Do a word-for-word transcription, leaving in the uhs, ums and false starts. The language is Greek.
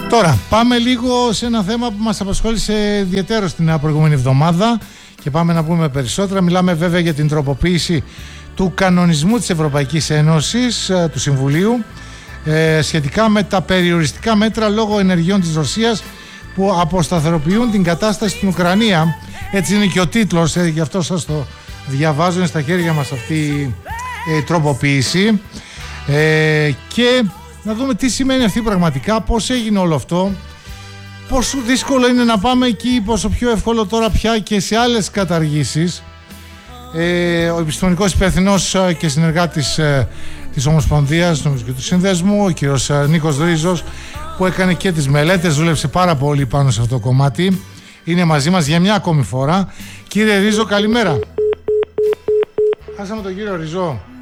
Τώρα πάμε λίγο σε ένα θέμα που μας απασχόλησε ιδιαίτερως την προηγούμενη εβδομάδα και πάμε να πούμε περισσότερα. Μιλάμε βέβαια για την τροποποίηση του κανονισμού της Ευρωπαϊκής Ένωσης, του Συμβουλίου, ε, σχετικά με τα περιοριστικά μέτρα λόγω ενεργειών της Ρωσίας που αποσταθεροποιούν την κατάσταση στην Ουκρανία. Έτσι είναι και ο τίτλος, ε, γι' αυτό σας το διαβάζω, είναι στα χέρια μας αυτή η ε, τροποποίηση, ε, και να δούμε τι σημαίνει αυτή πραγματικά, πώς έγινε όλο αυτό, πόσο δύσκολο είναι να πάμε εκεί, πόσο πιο εύκολο τώρα πια και σε άλλες καταργήσεις. Ε, ο επιστημονικός υπεύθυνος και συνεργάτης ε, της Ομοσπονδίας νομίζω και του Συνδέσμου, ο κύριος Νίκος Ρίζος, που έκανε και τις μελέτες, δούλεψε πάρα πολύ πάνω σε αυτό το κομμάτι, είναι μαζί μας για μια ακόμη φορά. Κύριε Ρίζο, καλημέρα. Χάσαμε τον κύριο Ριζό.